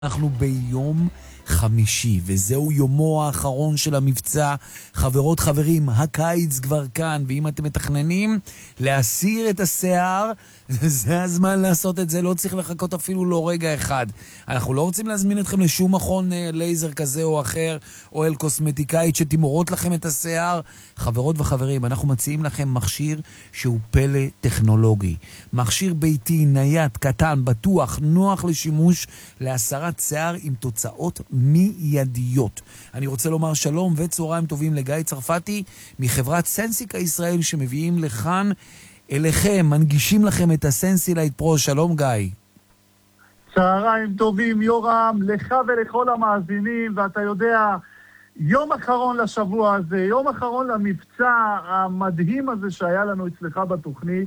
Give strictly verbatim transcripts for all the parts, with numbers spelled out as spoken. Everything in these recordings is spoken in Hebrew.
אנחנו ביום חמישי, וזהו יומו האחרון של המבצע. חברות חברים, הקיץ כבר כאן, ואם אתם מתכננים להסיר את השיער, זה הזמן לעשות את זה, לא צריך לחכות אפילו לא רגע אחד. אנחנו לא רוצים להזמין אתכם לשום מכון לייזר כזה או אחר, או אל קוסמטיקאית שתמורות לכם את השיער. חברות וחברים, אנחנו מציעים לכם מכשיר שהוא פלא טכנולוגי. מכשיר ביתי, נייד, קטן, בטוח, נוח לשימוש, להסרת שיער עם תוצאות מיידיות. אני רוצה לומר שלום וצהריים טובים לגיא צרפתי מחברת סנסיקה ישראל, שמביאים לכאן אליכם, מנגישים לכם את הסנסילייט פרו. שלום גיא. צהריים טובים יורם, לך ולכל המאזינים. ואתה יודע, יום אחרון לשבוע הזה, יום אחרון למבצע המדהים הזה שהיה לנו אצלך בתוכנית,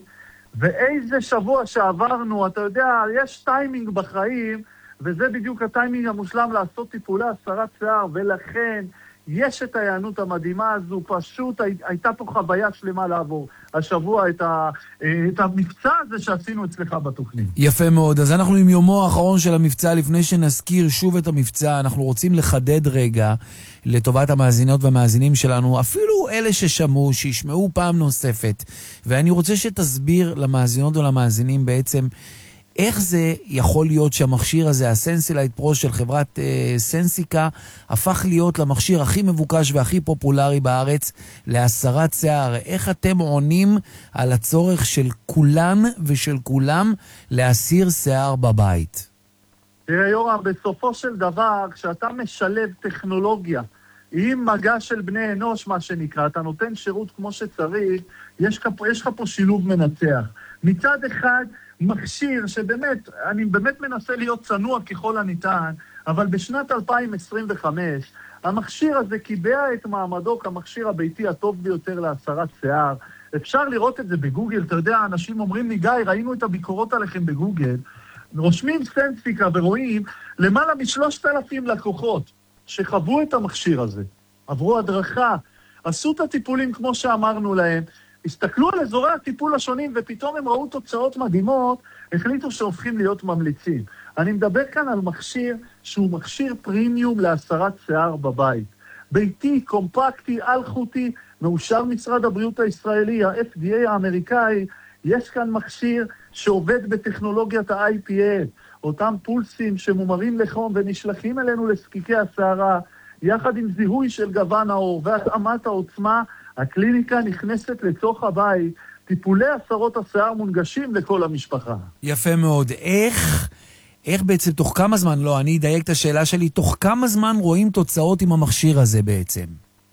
ואיזה שבוע שעברנו. אתה יודע, יש טיימינג בחיים, וזה בדיוק הטיימינג המושלם לעשות טיפולי הסרת שיער, ולכן יש את ההיענות המדהימה הזו. פשוט הייתה פה חוויה שלמה לעבור השבוע את, ה, את המבצע הזה שעשינו אצלך בתוכנית. יפה מאוד. אז אנחנו עם יומו האחרון של המבצע. לפני שנזכיר שוב את המבצע, אנחנו רוצים לחדד רגע לטובת המאזינות והמאזינים שלנו, אפילו אלה ששמעו, שישמעו פעם נוספת. ואני רוצה שתסביר למאזינות ולמאזינים בעצם איך זה יכול להיות שהמכשיר הזה, הסנסילייט פרו של חברת אה, סנסיקה, הפך להיות למכשיר הכי מבוקש והכי פופולרי בארץ להסרת שיער. איך אתם עונים על הצורך של כולן ושל כולם להסיר שיער בבית? תראה יורם, בסופו של דבר, כשאתה משלב טכנולוגיה עם מגע של בני אנוש, מה שנקרא, אתה נותן שירות כמו שצריך, יש לך, יש לך פה שילוב מנצח. מצד אחד, מכשיר שבאמת, אני באמת מנסה להיות צנוע ככל הניתן, אבל בשנת אלפיים עשרים וחמש, המכשיר הזה קיבע את מעמדו כמכשיר הביתי הטוב ביותר להסרת שיער. אפשר לראות את זה בגוגל. אתה יודע, אנשים אומרים לי, גיא, ראינו את הביקורות עליכם בגוגל, רושמים סנסיקה ורואים למעלה משלושת אלפים לקוחות שחוו את המכשיר הזה, עברו הדרכה, עשו את הטיפולים כמו שאמרנו להם, הסתכלו על אזורי הטיפול השונים, ופתאום הם ראו תוצאות מדהימות, החליטו שהופכים להיות ממליצים. אני מדבר כאן על מכשיר שהוא מכשיר פרימיום להסרת שיער בבית. ביתי, קומפקטי, אלחוטי, מאושר משרד הבריאות הישראלי, ה-אף די איי האמריקאי. יש כאן מכשיר שעובד בטכנולוגיית ה-איי פי אס, אותם פולסים שמומרים לחום ונשלחים אלינו לסקיקי השערה, יחד עם זיהוי של גוון האור והתאמת העוצמה. הקליניקה נכנסת לתוך הבית, טיפולי הסרות השיער מונגשים לכל המשפחה. יפה מאוד. איך, איך בעצם, תוך כמה זמן, לא, אני אדייק את השאלה שלי, תוך כמה זמן רואים תוצאות עם המכשיר הזה בעצם?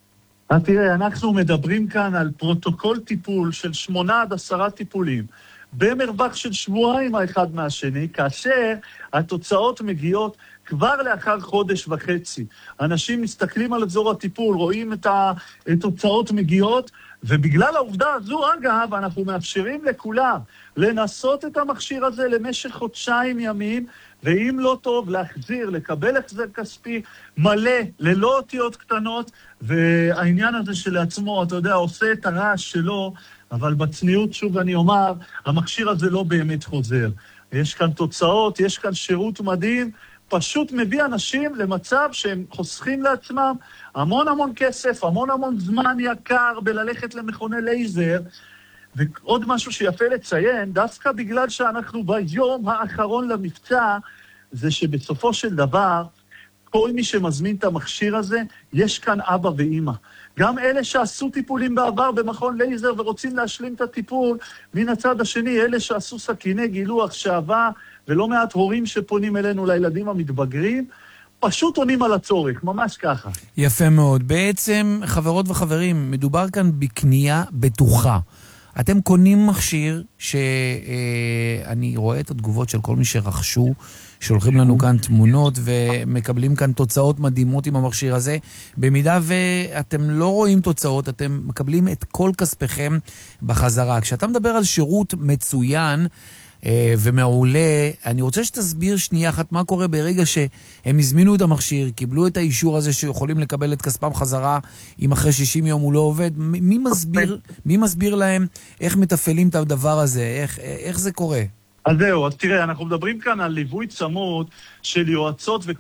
אז תראה, אנחנו מדברים כאן על פרוטוקול טיפול של שמונה עד עשרה טיפולים, במרווח של שבועיים האחד מהשני, כאשר התוצאות מגיעות כבר לאחר חודש וחצי. אנשים מסתכלים על אזור הטיפול, רואים את התוצאות מגיעות, ובגלל העובדה הזו, אגב, אנחנו מאפשרים לכולם לנסות את המכשיר הזה למשך חודשיים ימים, ואם לא טוב, להחזיר, לקבל החזר כספי מלא, ללא אותיות קטנות, והעניין הזה שלעצמו, אתה יודע, עושה את הרעש שלו, אבל בצניעות, שוב אני אומר, המכשיר הזה לא באמת חוזר. יש כאן תוצאות, יש כאן שירות מדהים, פשוט מביא אנשים למצב שהם חוסכים לעצמם המון המון כסף, המון המון זמן יקר בללכת למכוני לייזר. ועוד משהו שיפה לציין, דווקא בגלל שאנחנו ביום האחרון למבצע, זה שבסופו של דבר, כל מי שמזמין את המכשיר הזה, יש כאן אבא ואמא. גם אלה שעשו טיפולים בעבר במכון לייזר ורוצים להשלים את הטיפול, מן הצד השני, אלה שעשו סכיני גילוח שעבה, ולא מעט הורים שפונים אלינו לילדים המתבגרים, פשוט עונים על הצורך, ממש ככה. יפה מאוד. בעצם, חברות וחברים, מדובר כאן בקנייה בטוחה. אתם קונים מכשיר שאני רואה את התגובות של כל מי שרכשו, שולחים לנו כאן תמונות ומקבלים כאן תוצאות מדהימות עם המכשיר הזה. במידה ואתם לא רואים תוצאות, אתם מקבלים את כל כספכם בחזרה. כשאתה מדבר על שירות מצוין ומעולה, אני רוצה שתסביר שנייה אחת מה קורה ברגע שהם הזמינו את המכשיר, קיבלו את האישור הזה שיכולים לקבל את כספם חזרה אם אחרי שישים יום הוא לא עובד. מי מסביר, מי מסביר להם איך מתפעלים את הדבר הזה? איך, איך זה קורה? אז זהו, אז תראה, אנחנו מדברים כאן על ליווי צמוד של יועצות